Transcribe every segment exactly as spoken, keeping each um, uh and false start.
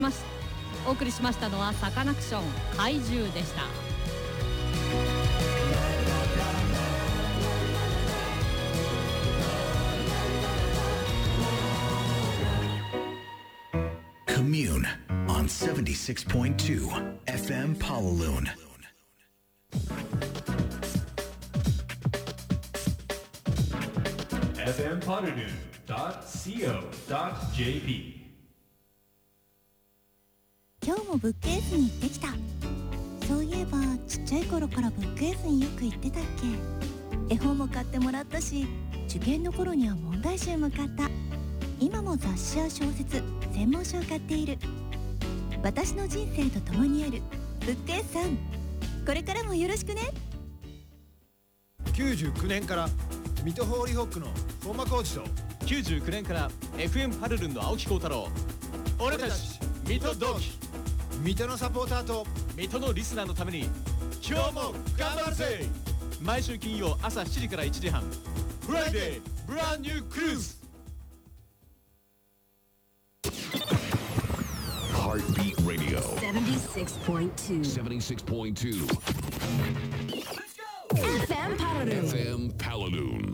ますお送りしましたのはサカナクション怪獣でした。 Commune on seventy-six point two F M Pawaloon. エフエム パワロゥン ドット シーオー ドット ジェーピー今日もブックエースに行ってきた。そういえばちっちゃい頃からブックエースによく行ってたっけ。絵本も買ってもらったし、受験の頃には問題集も買った。今も雑誌や小説、専門書を買っている。私の人生と共にあるブックエースさん、これからもよろしくね。 きゅうじゅうきゅうねんから水戸ホーリーホックの本間コーチときゅうじゅうきゅうねんから エフエム パルルンの青木幸太郎、俺たち水戸同期、 水戸のサポーターと水戸のリスナーのために今日も頑張るぜ。毎週金曜朝しちじからいちじはん、フライデーブランニュークルーズ。 Heartbeat Radio seventy-six point two seventy-six point two エフエム パラルンエフエム Pawaloon。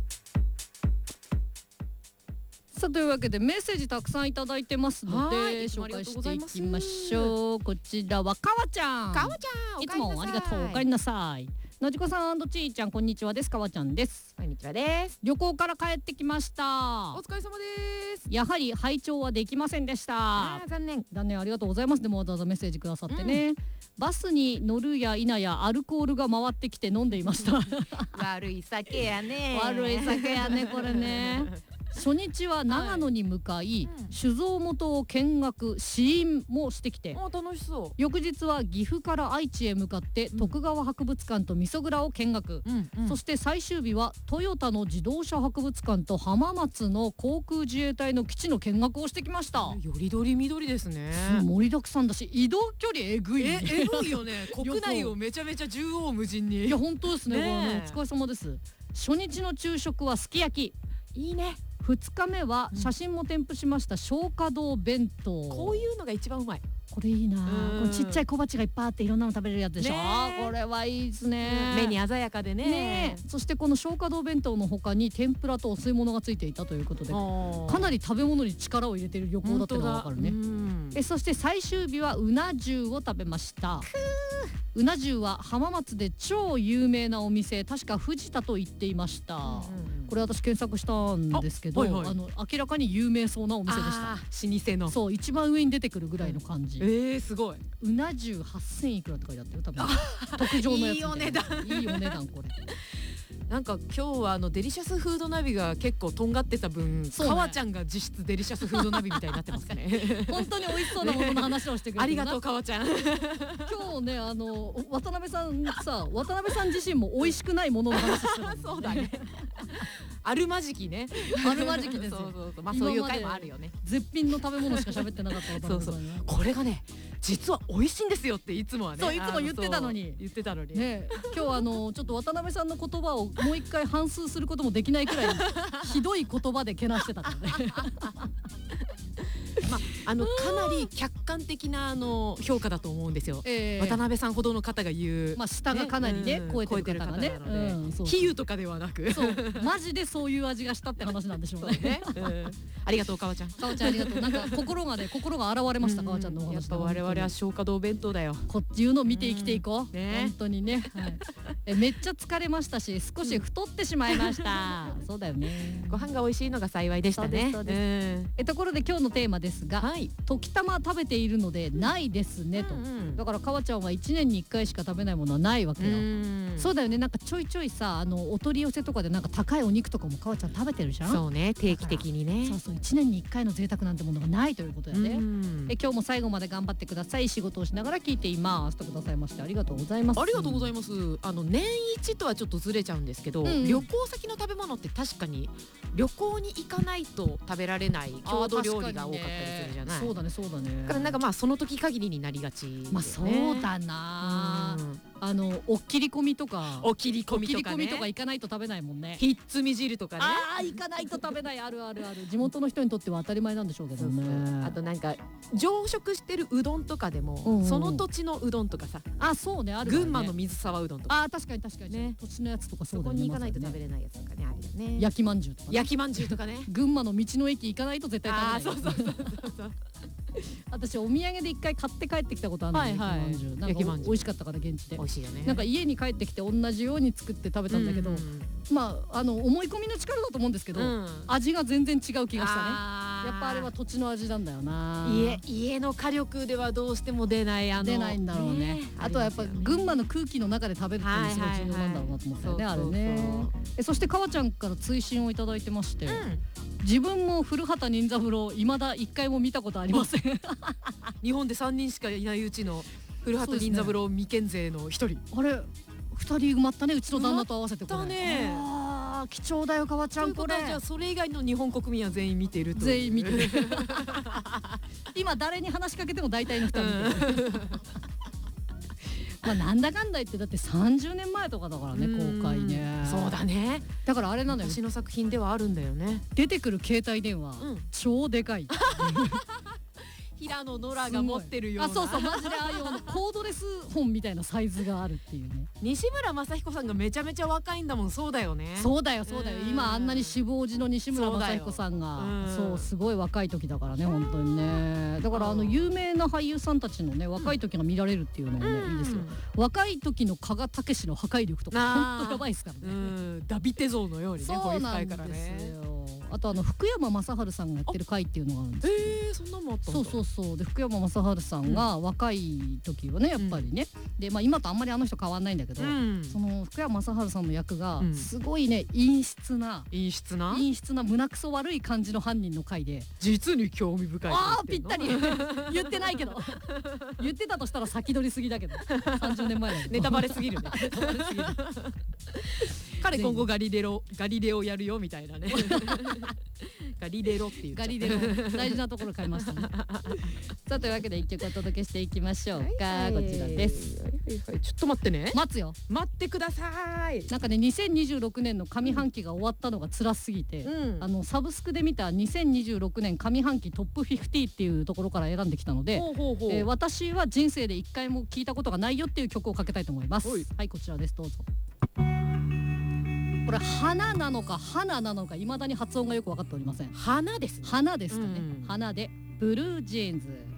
さあというわけでメッセージたくさんいただいてますので紹介していきましょう。こちらはかわちゃん。 かわちゃん、 いつもありがとう。おかえりなさい。のじこさん&ちーちゃん、こんにちはです。かわちゃんです。 こんにちはです。 旅行から帰ってきました。 お疲れ様です。 やはり拝聴はできませんでした。 あー残念残念。ありがとうございます。でもわざわざメッセージくださってね、うん、バスに乗るや否やアルコールが回ってきて飲んでいました悪い酒やね。 悪い酒やねこれね初日は長野に向かい、はい、酒造元を見学試飲もしてきて、 お楽しそう。 翌日は岐阜から愛知へ向かって、うん、徳川博物館と味噌蔵を見学、うんうん、そして最終日はトヨタの自動車博物館と浜松の航空自衛隊の基地の見学をしてきました。 よりどりみどりですね。 盛りだくさんだし移動距離えぐい。 ええぐいよね国内をめちゃめちゃ縦横無尽に。 いや本当ですね。 ねお疲れ様です。初日の昼食はすき焼き。 いいね。 ふつかめは写真も添付しました松花堂弁当、うん、 こういうのが一番うまい。 これいいな。このちっちゃい小鉢がいっぱいあっていろんなの食べれるやつでしょ、ね、これはいいですね。 目に鮮やかで ね, ねそしてこの松花堂弁当の他に天ぷらとお吸い物がついていたということでかなり食べ物に力を入れている旅行だっていうのが分かるね。えそして最終日はうな重を食べました。うな重は浜松で超有名なお店、確か藤田と言っていました、うんうんうん、これ私検索したんですけど、あ、はいはい、あの明らかに有名そうなお店でした。 老舗のそう一番上に出てくるぐらいの感じ、 うん、えーすごい。 うな重はっせんいくらって書いてあったよ多分特上のやつみたいな。いいお値段いいお値段これなんか今日はあのデリシャスフードナビが結構とんがってた分、ね、かわちゃんが実質デリシャスフードナビみたいになってますね本当に美味しそうなものの話をしてくれてありがとうかわちゃん今日ねあの渡辺さんさ渡辺さん自身も美味しくないものの話してた、ね、 そうだねあるまじきね。 あるまじきですよ。 そうそうそう。まあそういう回もあるよね。 絶品の食べ物しか喋ってなかった渡辺さんね。 そうそう。これがね、実は美味しいんですよっていつもはね。 そういつも言ってたのに。 言ってたのに。 ね、今日あのちょっと渡辺さんの言葉をもう一回反芻することもできないくらいひどい言葉でけなしてたので。 まあ、あのかなり客観的なあの評価だと思うんですよ、えー、渡辺さんほどの方が言う、 まあ、下がかなりね、ね、超えてる方がね、 比喩とかではなくそうマジでそういう味がしたって話なんでしょう ね, ね、うん、ありがとうかわちゃん。 かわちゃんありがとう。なんか心がね心が現れました。かわちゃんのお話。 やっぱ我々は松花堂弁当だよ。 こっていうのを見て生きていこう、 ね、 本当にね、はい、えめっちゃ疲れましたし少し太ってしまいました、うん、そうだよね。 ご飯が美味しいのが幸いでしたね。 そうですそうです、うん、えところで今日のテーマですが、はい、時たま食べているのでないですねと、うんうん、だからかわちゃんはいちねんにいっかいしか食べないものはないわけよ。うそうだよね。なんかちょいちょいさあのお取り寄せとかでなんか高いお肉とかもかわちゃん食べてるじゃん。 そうね定期的にね。 そうそういちねんにいっかいの贅沢なんてものがないということだよね。え今日も最後まで頑張ってください。仕事をしながら聞いていますとくださいましてありがとうございます。 ありがとうございます。あの年一とはちょっとずれちゃうんですけど、うん、旅行先の食べ物って確かに旅行に行かないと食べられない郷土料理が多かったりするじゃない。 そうだねそうだね。 だからなんかまあその時限りになりがちだよね。 まあそうだな、うん、あのおっきり込みとかお切り込みとかね、お切り込みとか行かないと食べないもんね。 ひっつみ汁とかね。 ああ行かないと食べない。あるあるある。地元の人にとっては当たり前なんでしょうけどね。 そうそう。あとなんか常食してるうどんとかでも、うんうん、その土地のうどんとかさ、 あそうねある、 ね、群馬の水沢うどんとか、 あ確かに確かにね、土地のやつとかそうだよね。 そこに行かないと食べれないやつとかね、あるよね。 焼きまんじゅうとか、ね、 焼きまんじゅうとかね群馬の道の駅行かないと絶対食べない。 あそうそうそうそう私お土産で一回買って帰ってきたことあるんだよ、はいはい、焼きまんじゅう。なんか美味しかったから現地で。 美味しいよね。 なんか家に帰ってきて同じように作って食べたんだけど、うんうん、まああの思い込みの力だと思うんですけど、うん、味が全然違う気がしたね。やっぱあれは土地の味なんだよな。 家家の火力ではどうしても出ないあの出ないんだろうね。ねあとはやっぱ群馬の空気の中で食べるっていうのがすごい重要なんだろうなと思ったよね、あれね。えそしてかわちゃんから追伸をいただいてまして、うん、自分も古畑任三郎未だ一回も見たことありません。 日本でさんにんしかいないうちの古畑任三郎未見勢の一人。 あれふたり埋まったね、うちの旦那と合わせて。これだね。 あ貴重だよかわちゃん。これじゃあそれ以外の日本国民は全員見ていると。 全員見てる。今誰に話しかけても大体の人は見てる。まあなんだかんだ言ってだってさんじゅうねんまえとかだからね、公開ね。 そうだね。 だからあれなのよ、 昔の作品ではあるんだよね。 出てくる携帯電話、うん、超でかい。 平野ノラが持ってるような。 あそうそうマジでああいうコードレス本みたいなサイズがあるっていうね。 西村雅彦さんがめちゃめちゃ若いんだもん。そうだよね。 そうだよそうだよ。今あんなに志望時の西村雅彦さんがそうすごい若い時だからね本当にね。だからあの有名な俳優さんたちのね若い時が見られるっていうのもねいいですよ。若い時の加賀武史の破壊力とか本当やばいですからね。 ダビテ像のようにね。 そうなんですよ。あとあの福山雅治さんがやってる回っていうのがあるんですよ。 えー、そんなのもあったんだ。 そうそうそうで福山雅治さんが若い時はねやっぱりね、うん、でまあ今とあんまりあの人変わんないんだけど、うん、その福山雅治さんの役がすごいね陰湿な陰湿な陰湿な胸くそ悪い感じの犯人の回で実に興味深い。 あーぴったり言ってないけど言ってたとしたら先取りすぎだけどさんじゅうねんまえだけどネタバレすぎるね。彼今後ガリレオガリレオやるよみたいなね。ガリレロっていうガリレロ大事なところ変えましたね。さあというわけで一曲お届けしていきましょうか。はいはい、こちらです。 はいはいはい、ちょっと待ってね。 待つよ。 待ってください。 なんかねにせんにじゅうろくねんの上半期が終わったのが辛すぎて、うん、あのサブスクで見たにせんにじゅうろくねん上半期トップごじゅうっていうところから選んできたので、ほうほうほう、えー、私は人生で一回も聞いたことがないよっていう曲をかけたいと思います。はいこちらですどうぞ。これ花なのか花なのか未だに発音がよく分かっておりません。 花ですね。 花ですかね、うん、花でブルージーンズ。